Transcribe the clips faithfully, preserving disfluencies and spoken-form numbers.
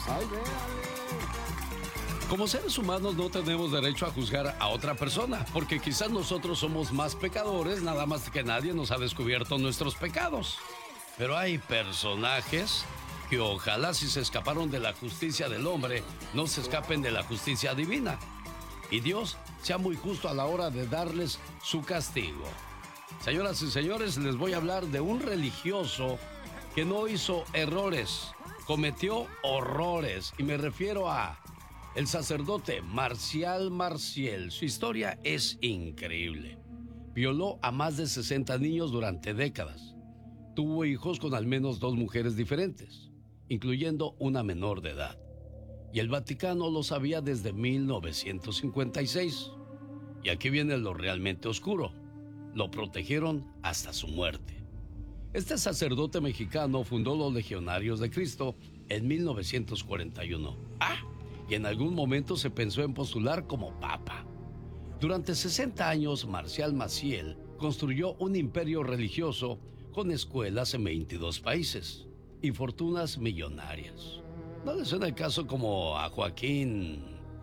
Ay, véale. Como seres humanos no tenemos derecho a juzgar a otra persona, porque quizás nosotros somos más pecadores, nada más que nadie nos ha descubierto nuestros pecados. Pero hay personajes que ojalá si se escaparon de la justicia del hombre, no se escapen de la justicia divina. Y Dios sea muy justo a la hora de darles su castigo. Señoras y señores, les voy a hablar de un religioso que no hizo errores, cometió horrores, y me refiero a el sacerdote Marcial Maciel. Su historia es increíble. Violó a más de sesenta niños durante décadas. Tuvo hijos con al menos dos mujeres diferentes, incluyendo una menor de edad. Y el Vaticano lo sabía desde mil novecientos cincuenta y seis. Y aquí viene lo realmente oscuro. Lo protegieron hasta su muerte. Este sacerdote mexicano fundó los Legionarios de Cristo en mil novecientos cuarenta y uno. ¡Ah! Y en algún momento se pensó en postular como papa. Durante sesenta años, Marcial Maciel construyó un imperio religioso con escuelas en veintidós países y fortunas millonarias. ¿No le suena el caso como a Joaquín,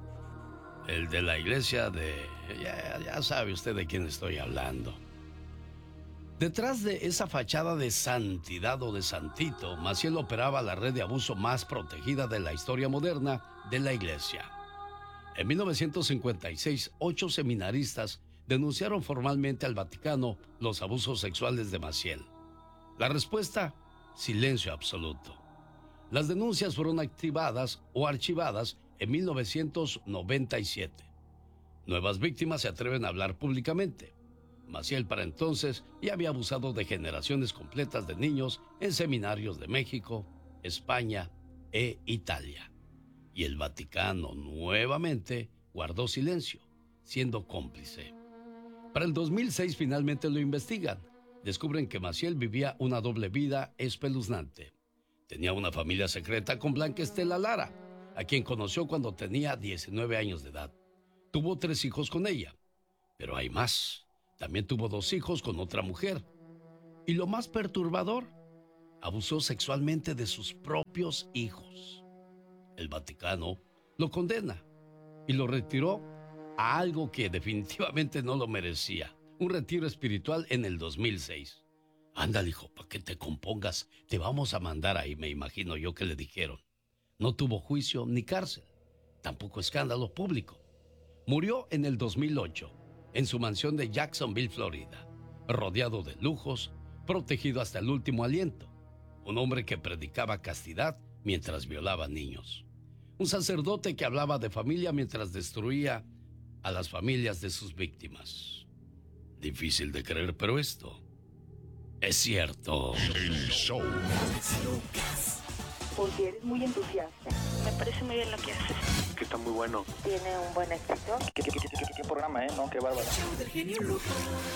el de la iglesia de... Ya, ya sabe usted de quién estoy hablando. Detrás de esa fachada de santidad o de santito, Maciel operaba la red de abuso más protegida de la historia moderna de la iglesia. En mil novecientos cincuenta y seis, ocho seminaristas denunciaron formalmente al Vaticano los abusos sexuales de Maciel. La respuesta, silencio absoluto. Las denuncias fueron activadas o archivadas en mil novecientos noventa y siete. Nuevas víctimas se atreven a hablar públicamente. Maciel para entonces ya había abusado de generaciones completas de niños en seminarios de México, España e Italia. Y el Vaticano nuevamente guardó silencio, siendo cómplice. Para el dos mil seis finalmente lo investigan. Descubren que Maciel vivía una doble vida espeluznante. Tenía una familia secreta con Blanca Estela Lara, a quien conoció cuando tenía diecinueve años de edad. Tuvo tres hijos con ella, pero hay más. También tuvo dos hijos con otra mujer. Y lo más perturbador, abusó sexualmente de sus propios hijos. El Vaticano lo condena y lo retiró a algo que definitivamente no lo merecía. Un retiro espiritual en el dos mil seis. Ándale, hijo, para que te compongas. Te vamos a mandar ahí, me imagino yo que le dijeron. No tuvo juicio ni cárcel. Tampoco escándalo público. Murió en el dos mil ocho. En su mansión de Jacksonville, Florida, rodeado de lujos, protegido hasta el último aliento. Un hombre que predicaba castidad mientras violaba niños. Un sacerdote que hablaba de familia mientras destruía a las familias de sus víctimas. Difícil de creer, pero esto es cierto. El show. Porque eres muy entusiasta. Me parece muy bien lo que haces. Que está muy bueno. Tiene un buen éxito. ¿Qué, qué, qué, qué, qué programa, eh? No, qué bárbaro.